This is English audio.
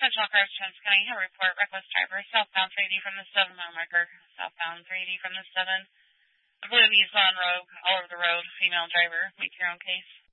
Central Cars, Trans County Hill Report, reckless driver, southbound 380 from the 7-mile marker, southbound 380 from the 7. I believe he's on road, all over the road, female driver. Make your own case.